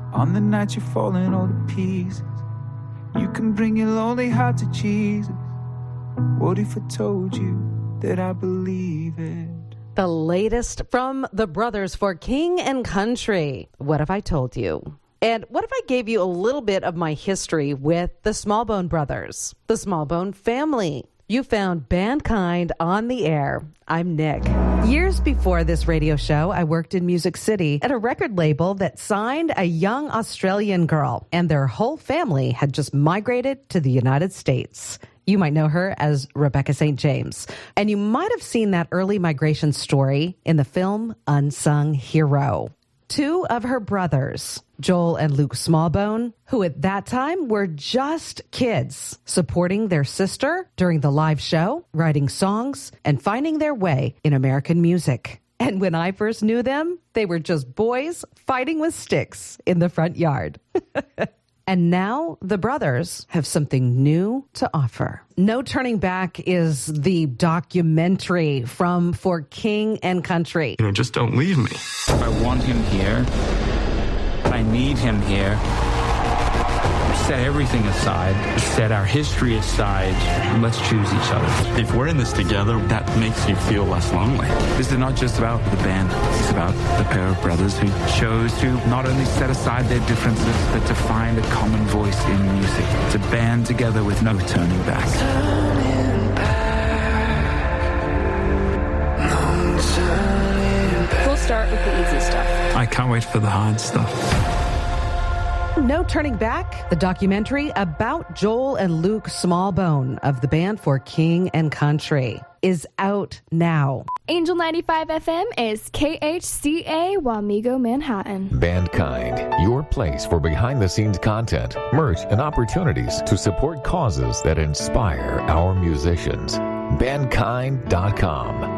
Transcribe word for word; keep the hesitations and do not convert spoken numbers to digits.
On the night you're falling all to pieces, you can bring your lonely heart to Jesus. What if I told you that I believe it? The latest from the Brothers for King and Country. What if I told you? And what if I gave you a little bit of my history with the Smallbone Brothers, the Smallbone family? You found Bandkind on the air. I'm Nick. Years before this radio show, I worked in Music City at a record label that signed a young Australian girl, and their whole family had just migrated to the United States. You might know her as Rebecca Saint James, and you might have seen that early migration story in the film Unsung Hero. Two of her brothers, Joel and Luke Smallbone, who at that time were just kids, supporting their sister during the live show, writing songs, and finding their way in American music. And when I first knew them, they were just boys fighting with sticks in the front yard. And now the brothers have something new to offer. No Turning Back is the documentary from For King and Country. You know, just don't leave me. I want him here. I need him here. Set everything aside. Set our history aside. And let's choose each other. If we're in this together, that makes you feel less lonely. This is not just about the band. It's about the pair of brothers who chose to not only set aside their differences, but to find a common voice in music. To band together with no turning back. Turning back. No turning back. We'll start with the easy stuff. I can't wait for the hard stuff. No Turning Back, the documentary about Joel and Luke Smallbone of the band For King and Country, is out now. Angel ninety-five F M is K H C A Wamego, Manhattan. Bandkind, your place for behind-the-scenes content, merch, and opportunities to support causes that inspire our musicians. bandkind dot com.